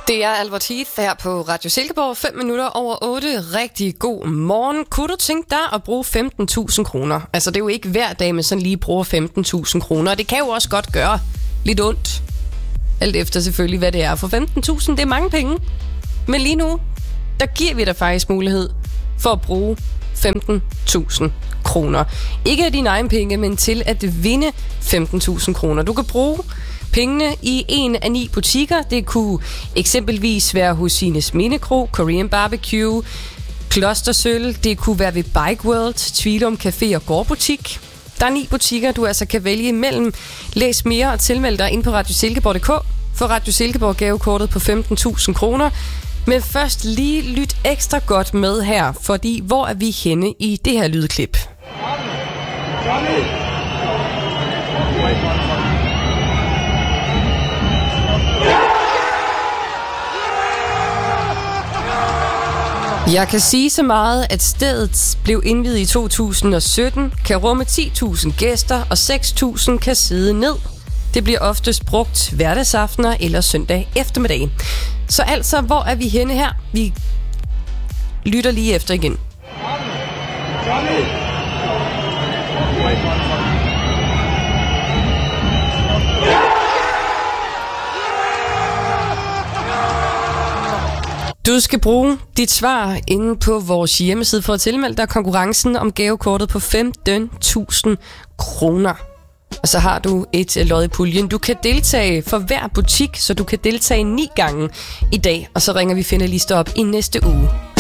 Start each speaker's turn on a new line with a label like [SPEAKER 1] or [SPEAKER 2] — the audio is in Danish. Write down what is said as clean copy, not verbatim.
[SPEAKER 1] Det er Albert Heath her på Radio Silkeborg, 5 minutter over 8. Rigtig god morgen. Kunne du tænke dig at bruge 15.000 kroner? Altså, det er jo ikke hver dag, man sådan lige bruger 15.000 kroner. Og det kan jo også godt gøre lidt ondt. Alt efter selvfølgelig, hvad det er. For 15.000, det er mange penge. Men lige nu, der giver vi dig faktisk mulighed for at bruge 15.000 kroner. Ikke af dine egne penge, men til at vinde 15.000 kroner. Du kan bruge pengene i en af 9 butikker. Det kunne eksempelvis være hos Sines Mindekro, Korean Barbecue, Klostersøl. Det kunne være ved Bike World, Tvilum Café og Gårdbutik. Der er 9 butikker, du altså kan vælge imellem. Læs mere og tilmeld dig ind på radiosilkeborg.dk for Radio Silkeborg gavekortet på 15.000 kroner. Men først lige lyt ekstra godt med her, fordi hvor er vi henne i det her lydklip? Jeg kan sige så meget, at stedet blev indviet i 2017, kan rumme 10.000 gæster, og 6.000 kan sidde ned. Det bliver oftest brugt hverdagsaftener eller søndag eftermiddag. Så altså, hvor er vi henne her? Vi lytter lige efter igen. Du skal bruge dit svar inde på vores hjemmeside for at tilmelde dig konkurrencen om gavekortet på 15.000 kroner. Og så har du et lod i puljen. Du kan deltage for hver butik, så du kan deltage 9 gange i dag. Og så ringer vi finalister op i næste uge.